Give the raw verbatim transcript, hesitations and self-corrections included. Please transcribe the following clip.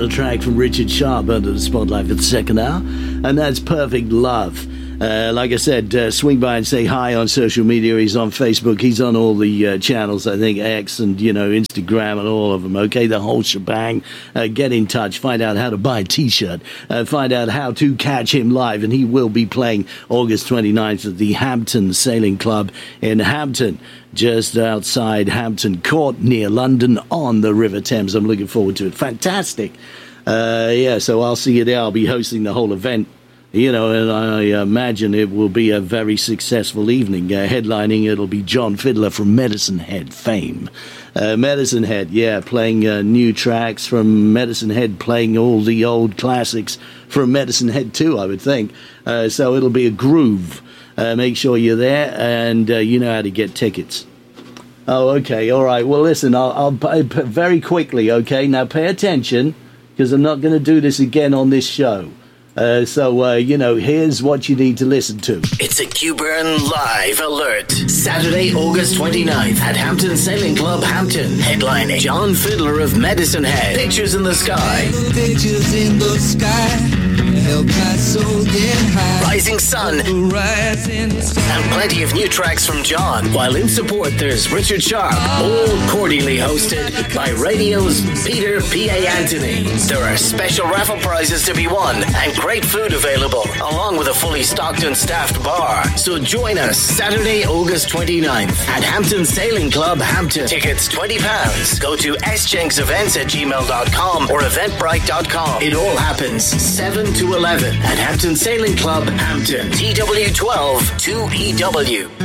little track from Richard Sharp under the spotlight for the second hour, and that's Perfect Love. Uh, like I said, uh, swing by and say hi on social media. He's on Facebook. He's on all the uh, channels, I think, X and, you know, Instagram and all of them, okay? The whole shebang. Uh, get in touch. Find out how to buy a T-shirt. Uh, find out how to catch him live. And he will be playing August twenty-ninth at the Hampton Sailing Club in Hampton, just outside Hampton Court, near London, on the River Thames. I'm looking forward to it. Fantastic. Uh, yeah, so I'll see you there. I'll be hosting the whole event. You know, and I imagine it will be a very successful evening. Uh, headlining, it'll be John Fiddler from Medicine Head fame. Uh, Medicine Head, yeah, playing uh, new tracks from Medicine Head, playing all the old classics from Medicine Head too, I would think. Uh, so it'll be a groove. Uh, make sure you're there, and uh, you know how to get tickets. Oh, okay, all right. Well, listen, I'll, I'll pay very quickly, okay? Now pay attention, because I'm not going to do this again on this show. Uh, so, uh, you know, here's what you need to listen to. It's a Q-Burn Live Alert. Saturday, August twenty-ninth at Hampton Sailing Club, Hampton. Headlining John Fiddler of Medicine Head. Pictures in the Sky. Pictures in the sky. Help my soul get high. Rising Sun. Rising sun. And plenty of new tracks from John. While in support, there's Richard Sharp. All cordially hosted by radio's Peter P A. Anthony. There are special raffle prizes to be won and great food available, along with a fully stocked and staffed bar. So join us Saturday, August twenty-ninth at Hampton Sailing Club, Hampton. Tickets twenty pounds. Go to s jenks events at gmail dot com or eventbrite dot com. It all happens seven to eleven at Hampton Sailing Club, Hampton. T W twelve two E W.